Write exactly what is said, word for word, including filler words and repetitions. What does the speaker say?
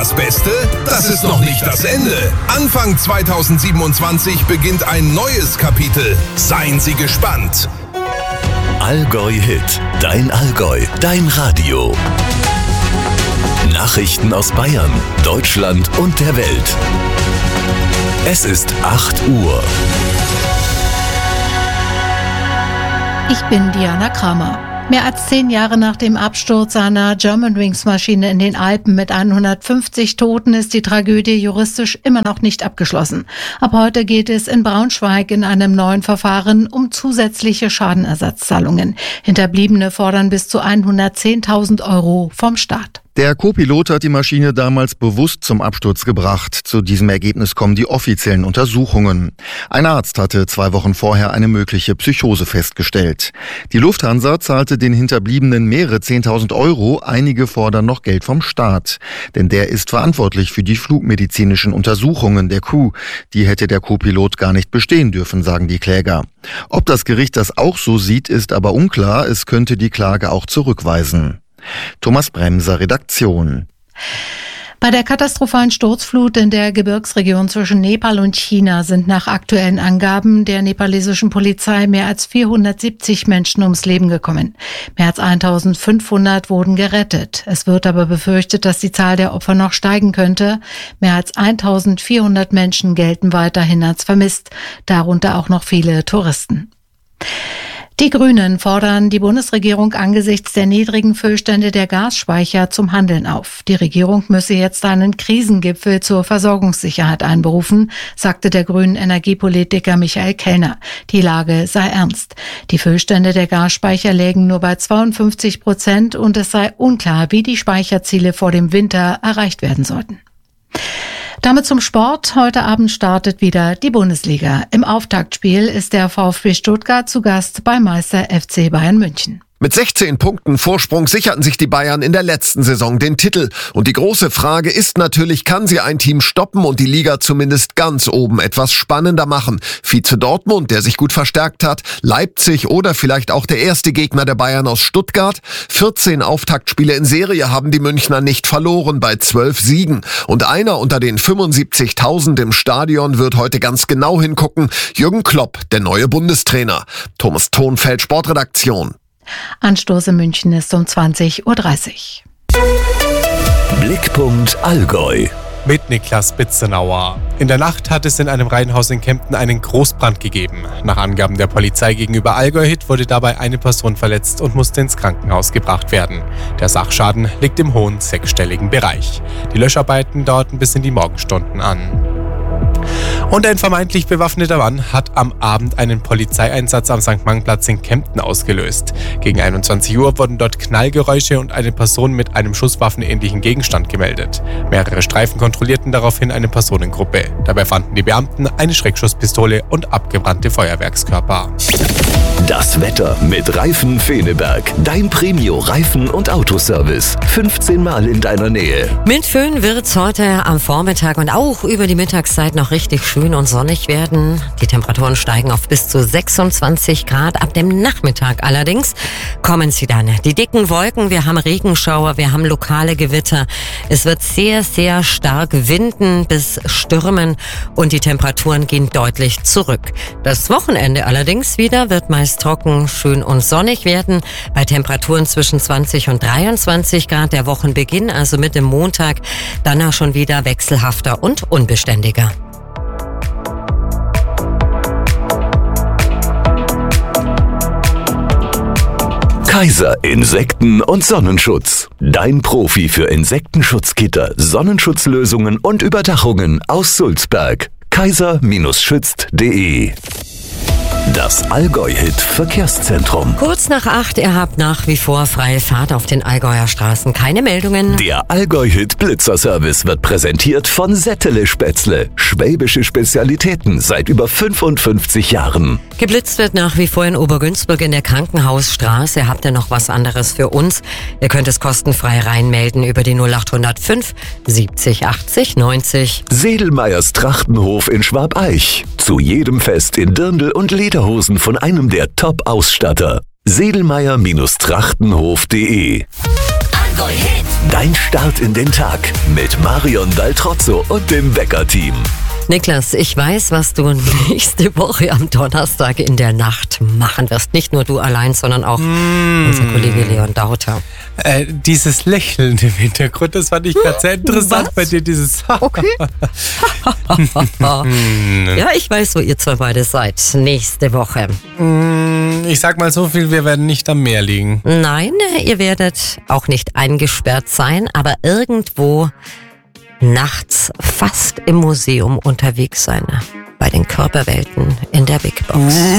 Das Beste, das ist noch nicht das Ende. Anfang zweitausendsiebenundzwanzig beginnt ein neues Kapitel. Seien Sie gespannt. Allgäu Hit, dein Allgäu, dein Radio. Nachrichten aus Bayern, Deutschland und der Welt. Es ist acht Uhr. Ich bin Diana Kramer. Mehr als zehn Jahre nach dem Absturz einer Germanwings-Maschine in den Alpen mit hundertfünfzig Toten ist die Tragödie juristisch immer noch nicht abgeschlossen. Ab heute geht es in Braunschweig in einem neuen Verfahren um zusätzliche Schadenersatzzahlungen. Hinterbliebene fordern bis zu hundertzehntausend Euro vom Staat. Der Co-Pilot hat die Maschine damals bewusst zum Absturz gebracht. Zu diesem Ergebnis kommen die offiziellen Untersuchungen. Ein Arzt hatte zwei Wochen vorher eine mögliche Psychose festgestellt. Die Lufthansa zahlte den Hinterbliebenen mehrere Zehntausend Euro. Einige fordern noch Geld vom Staat. Denn der ist verantwortlich für die flugmedizinischen Untersuchungen der Crew. Die hätte der Co-Pilot gar nicht bestehen dürfen, sagen die Kläger. Ob das Gericht das auch so sieht, ist aber unklar. Es könnte die Klage auch zurückweisen. Thomas Bremser, Redaktion. Bei der katastrophalen Sturzflut in der Gebirgsregion zwischen Nepal und China sind nach aktuellen Angaben der nepalesischen Polizei mehr als vierhundertsiebzig Menschen ums Leben gekommen. Mehr als eintausendfünfhundert wurden gerettet. Es wird aber befürchtet, dass die Zahl der Opfer noch steigen könnte. Mehr als eintausendvierhundert Menschen gelten weiterhin als vermisst, darunter auch noch viele Touristen. Die Grünen fordern die Bundesregierung angesichts der niedrigen Füllstände der Gasspeicher zum Handeln auf. Die Regierung müsse jetzt einen Krisengipfel zur Versorgungssicherheit einberufen, sagte der grünen Energiepolitiker Michael Kellner. Die Lage sei ernst. Die Füllstände der Gasspeicher lägen nur bei zweiundfünfzig Prozent und es sei unklar, wie die Speicherziele vor dem Winter erreicht werden sollten. Damit zum Sport. Heute Abend startet wieder die Bundesliga. Im Auftaktspiel ist der VfB Stuttgart zu Gast bei Meister F C Bayern München. Mit sechzehn Punkten Vorsprung sicherten sich die Bayern in der letzten Saison den Titel. Und die große Frage ist natürlich, kann sie ein Team stoppen und die Liga zumindest ganz oben etwas spannender machen? Vize Dortmund, der sich gut verstärkt hat, Leipzig oder vielleicht auch der erste Gegner der Bayern aus Stuttgart. vierzehn Auftaktspiele in Serie haben die Münchner nicht verloren bei zwölf Siegen. Und einer unter den fünfundsiebzigtausend im Stadion wird heute ganz genau hingucken. Jürgen Klopp, der neue Bundestrainer. Thomas Thonfeld, Sportredaktion. Anstoß in München ist um zwanzig Uhr dreißig. Blickpunkt Allgäu. Mit Niklas Bitzenauer. In der Nacht hat es in einem Reihenhaus in Kempten einen Großbrand gegeben. Nach Angaben der Polizei gegenüber Allgäu Hit wurde dabei eine Person verletzt und musste ins Krankenhaus gebracht werden. Der Sachschaden liegt im hohen sechsstelligen Bereich. Die Löscharbeiten dauerten bis in die Morgenstunden an. Und ein vermeintlich bewaffneter Mann hat am Abend einen Polizeieinsatz am Sankt Martinplatz in Kempten ausgelöst. Gegen einundzwanzig Uhr wurden dort Knallgeräusche und eine Person mit einem schusswaffenähnlichen Gegenstand gemeldet. Mehrere Streifen kontrollierten daraufhin eine Personengruppe. Dabei fanden die Beamten eine Schreckschusspistole und abgebrannte Feuerwerkskörper. Das Wetter mit Reifen Feneberg. Dein Premio-Reifen- und Autoservice. fünfzehn Mal in deiner Nähe. Mit Föhn wird's heute am Vormittag und auch über die Mittagszeit noch richtig schön und sonnig werden. Die Temperaturen steigen auf bis zu sechsundzwanzig Grad. Ab dem Nachmittag allerdings kommen sie dann. Die dicken Wolken, wir haben Regenschauer, wir haben lokale Gewitter. Es wird sehr, sehr stark winden bis stürmen und die Temperaturen gehen deutlich zurück. Das Wochenende allerdings wieder wird meist trocken, schön und sonnig werden. Bei Temperaturen zwischen zwanzig und dreiundzwanzig Grad. Der Wochenbeginn, also mit dem Montag, dann auch schon wieder wechselhafter und unbeständiger. Kaiser Insekten- und Sonnenschutz. Dein Profi für Insektenschutzgitter, Sonnenschutzlösungen und Überdachungen aus Sulzberg. kaiser schützt punkt de. Das Allgäu-Hit-Verkehrszentrum. Kurz nach acht, ihr habt nach wie vor freie Fahrt auf den Allgäuer Straßen. Keine Meldungen. Der Allgäu-Hit-Blitzerservice wird präsentiert von Settele Spätzle. Schwäbische Spezialitäten seit über fünfundfünfzig Jahren. Geblitzt wird nach wie vor in Obergünzburg in der Krankenhausstraße. Habt ihr noch was anderes für uns? Ihr könnt es kostenfrei reinmelden über die null acht null fünf siebzig achtzig neunzig. Sedelmeyers Trachtenhof in Schwabeich. Zu jedem Fest in Dirndl und Lederhosen von einem der Top-Ausstatter. Sedelmeyer Trachtenhof punkt de Allgäu-Hit. Dein Start in den Tag mit Marion Daltrozzo und dem Wecker-Team. Niklas, ich weiß, was du nächste Woche am Donnerstag in der Nacht machen wirst. Nicht nur du allein, sondern auch mm. unser Kollege Leon Dauter. Äh, dieses Lächeln im Hintergrund, das fand ich gerade sehr interessant was? bei dir. Dieses Okay. Ja, ich weiß, wo ihr zwei beide seid. Nächste Woche. Ich sag mal so viel, wir werden nicht am Meer liegen. Nein, ihr werdet auch nicht eingesperrt sein, aber irgendwo nachts fast im Museum unterwegs sein. Bei den Körperwelten in der Big Box.